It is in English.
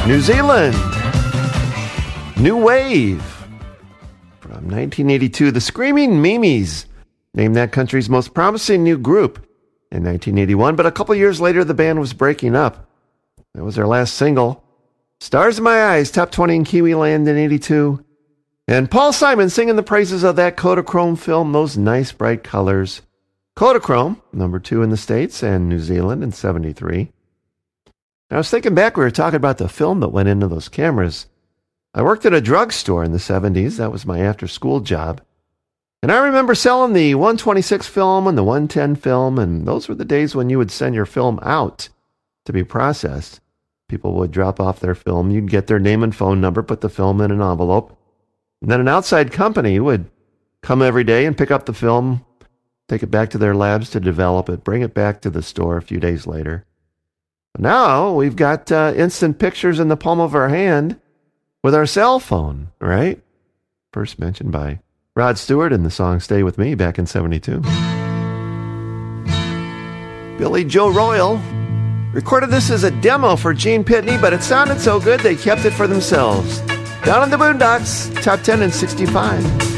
New Zealand. New Wave. From 1982, the Screaming Mimes named that country's most promising new group in 1981, but a couple years later the band was breaking up. That was their last single. Stars in My Eyes, top 20 in Kiwi Land in 82. And Paul Simon singing the praises of that Kodachrome film, those nice bright colors. Kodachrome, number 2 in the States and New Zealand in 73. I was thinking back, we were talking about the film that went into those cameras. I worked at a drugstore in the 70s. That was my after-school job. And I remember selling the 126 film and the 110 film, and those were the days when you would send your film out to be processed. People would drop off their film. You'd get their name and phone number, put the film in an envelope. And then an outside company would come every day and pick up the film, take it back to their labs to develop it, bring it back to the store a few days later. But now we've got instant pictures in the palm of our hand with our cell phone, right? First mentioned by Rod Stewart in the song Stay With Me back in 72. Billy Joe Royal recorded this as a demo for Gene Pitney, but it sounded so good they kept it for themselves. Down in the Boondocks, top 10 in 65.